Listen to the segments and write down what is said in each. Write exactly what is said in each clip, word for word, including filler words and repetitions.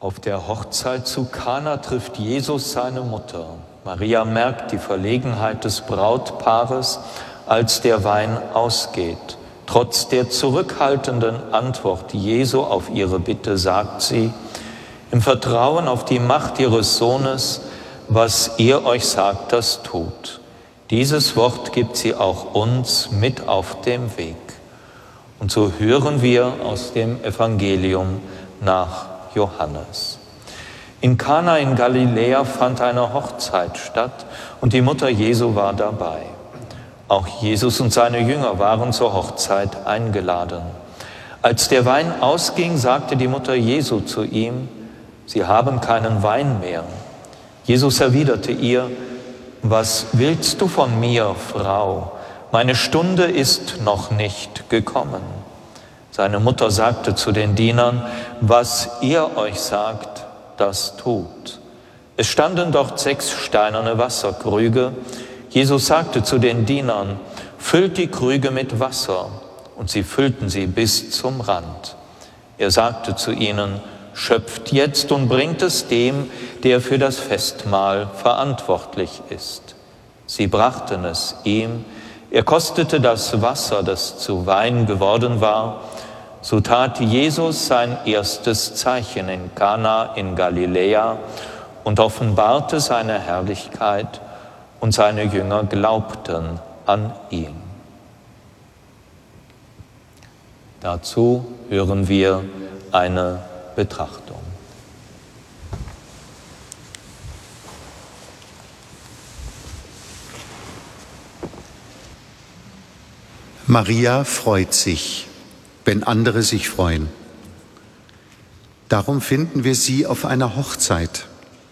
Auf der Hochzeit zu Kana trifft Jesus seine Mutter. Maria merkt die Verlegenheit des Brautpaares, als der Wein ausgeht. Trotz der zurückhaltenden Antwort Jesu auf ihre Bitte sagt sie, im Vertrauen auf die Macht ihres Sohnes, was er euch sagt, das tut. Dieses Wort gibt sie auch uns mit auf dem Weg. Und so hören wir aus dem Evangelium nach Johannes. In Kana in Galiläa fand eine Hochzeit statt und die Mutter Jesu war dabei. Auch Jesus und seine Jünger waren zur Hochzeit eingeladen. Als der Wein ausging, sagte die Mutter Jesu zu ihm, Sie haben keinen Wein mehr. Jesus erwiderte ihr, was willst du von mir, Frau? Meine Stunde ist noch nicht gekommen. Seine Mutter sagte zu den Dienern, was er euch sagt, das tut. Es standen dort sechs steinerne Wasserkrüge. Jesus sagte zu den Dienern, füllt die Krüge mit Wasser. Und sie füllten sie bis zum Rand. Er sagte zu ihnen, schöpft jetzt und bringt es dem, der für das Festmahl verantwortlich ist. Sie brachten es ihm. Er kostete das Wasser, das zu Wein geworden war. So tat Jesus sein erstes Zeichen in Kana in Galiläa und offenbarte seine Herrlichkeit, und seine Jünger glaubten an ihn. Dazu hören wir eine Betrachtung. Maria freut sich, wenn andere sich freuen. Darum finden wir sie auf einer Hochzeit.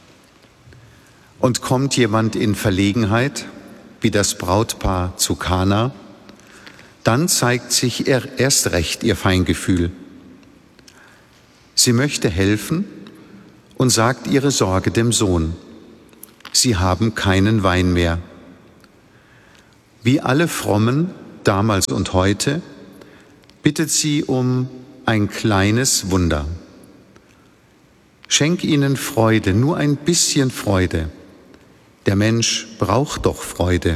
Und kommt jemand in Verlegenheit, wie das Brautpaar zu Kana, dann zeigt sich erst recht ihr Feingefühl. Sie möchte helfen und sagt ihre Sorge dem Sohn. Sie haben keinen Wein mehr. Wie alle Frommen, damals und heute, bittet sie um ein kleines Wunder. Schenk ihnen Freude, nur ein bisschen Freude. Der Mensch braucht doch Freude.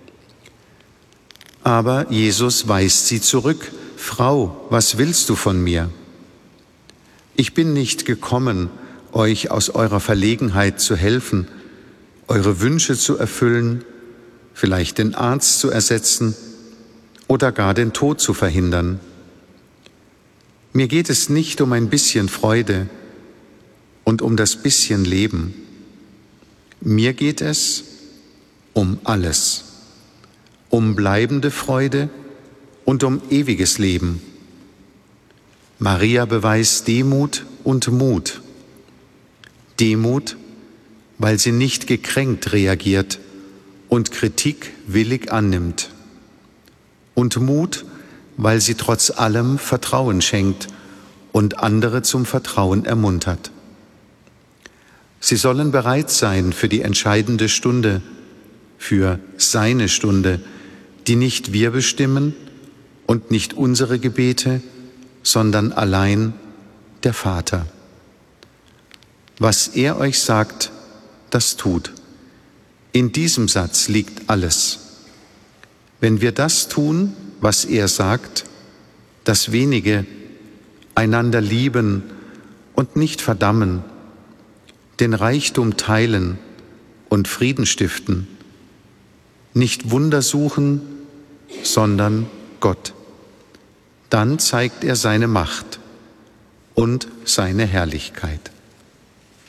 Aber Jesus weist sie zurück. Frau, was willst du von mir? Ich bin nicht gekommen, euch aus eurer Verlegenheit zu helfen, eure Wünsche zu erfüllen, vielleicht den Arzt zu ersetzen oder gar den Tod zu verhindern. Mir geht es nicht um ein bisschen Freude und um das bisschen Leben. Mir geht es um alles, um bleibende Freude und um ewiges Leben. Maria beweist Demut und Mut. Demut, weil sie nicht gekränkt reagiert und Kritik willig annimmt. Und Mut, weil sie trotz allem Vertrauen schenkt und andere zum Vertrauen ermuntert. Sie sollen bereit sein für die entscheidende Stunde, für seine Stunde, die nicht wir bestimmen und nicht unsere Gebete, sondern allein der Vater. Was er euch sagt, das tut. In diesem Satz liegt alles. Wenn wir das tun, was er sagt, das Wenige, einander lieben und nicht verdammen, den Reichtum teilen und Frieden stiften, nicht Wunder suchen, sondern Gott, dann zeigt er seine Macht und seine Herrlichkeit.